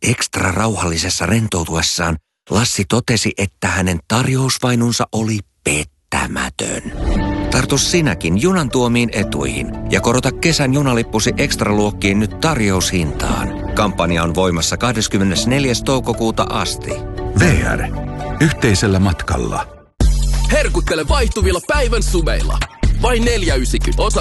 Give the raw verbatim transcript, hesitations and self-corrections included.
ekstra rauhallisessa rentoutuessaan Lassi totesi, että hänen tarjousvainunsa oli pettämätön. Tartu sinäkin junan tuomiin etuihin ja korota kesän junalippusi ekstraluokkiin nyt tarjoushintaan. Kampanja on voimassa kahdeskymmenesneljäs toukokuuta asti. V R. Yhteisellä matkalla. Herkuttele vaihtuvilla päivän sumeilla. Vain neljä yhdeksänkymmentä. Ota